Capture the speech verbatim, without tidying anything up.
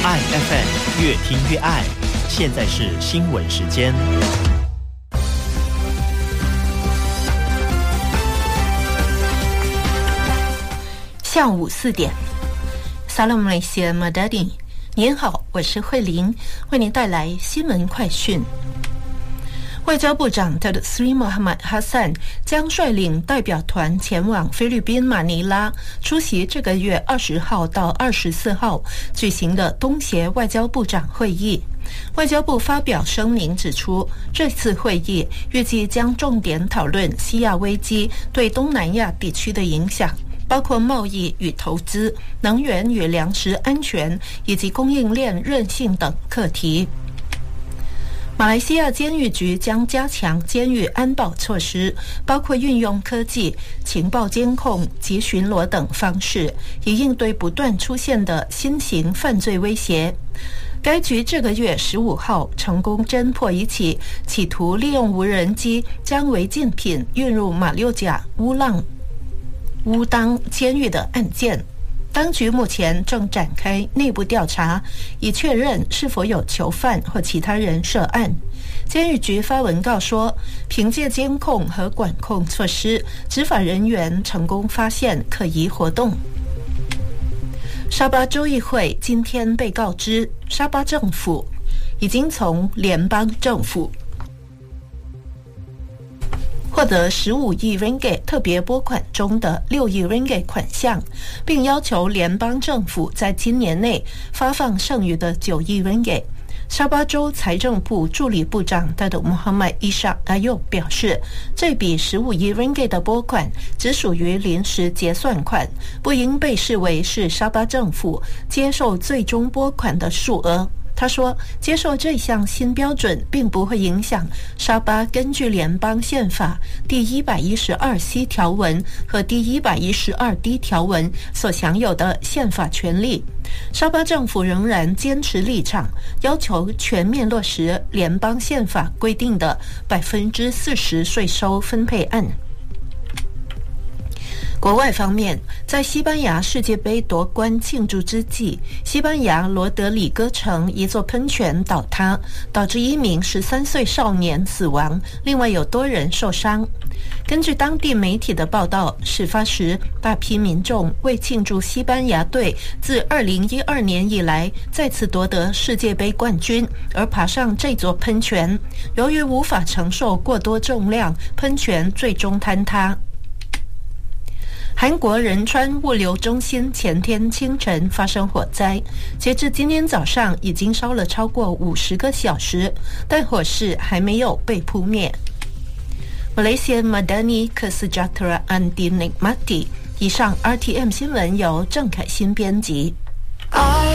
爱 F M 越听越爱。现在是新闻时间。 下午四点 Salam Malaysia Madani， 您好，我是慧玲，为您带来新闻快讯。外交部长 Datuk Seri Muhammad Hassan 将率领代表团前往菲律宾马尼拉，出席这个月二十号到二十四号举行的东协外交部长会议。外交部发表声明指出，这次会议预计将重点讨论西亚危机对东南亚地区的影响，包括贸易与投资、能源与粮食安全以及供应链韧性等课题。马来西亚监狱局将加强监狱安保措施，包括运用科技、情报监控及巡逻等方式，以应对不断出现的新型犯罪威胁。该局这个月十五号成功侦破一起企图利用无人机将违禁品运入马六甲乌浪乌当监狱的案件。当局目前正展开内部调查，以确认是否有囚犯或其他人涉案。监狱局发文告说，凭借监控和管控措施，执法人员成功发现可疑活动。沙巴州议会今天被告知，沙巴政府已经从联邦政府获得十五亿 ringgit 特别拨款中的六亿 ringgit 款项，并要求联邦政府在今年内发放剩余的九亿 ringgit。沙巴州财政部助理部长 Datuk Muhammad Ishak Ayub 表示，这笔十五亿 ringgit 的拨款只属于临时结算款，不应被视为是沙巴政府接受最终拨款的数额。他说，接受这项新标准并不会影响沙巴根据联邦宪法第一百一十二 C 条文和第一百一十二 D 条文所享有的宪法权利。沙巴政府仍然坚持立场，要求全面落实联邦宪法规定的百分之四十税收分配案。国外方面，在西班牙世界杯夺冠庆祝之际，西班牙罗德里戈城一座喷泉倒塌，导致一名十三岁少年死亡，另外有多人受伤。根据当地媒体的报道，事发时大批民众为庆祝西班牙队自二零一二年以来再次夺得世界杯冠军而爬上这座喷泉，由于无法承受过多重量，喷泉最终坍塌。韩国仁川物流中心前天清晨发生火灾，截至今天早上已经烧了超过五十个小时，但火势还没有被扑灭。Malaysia Madani Kesejahteraan Dinikmati。以上 R T M 新闻由郑凯欣编辑。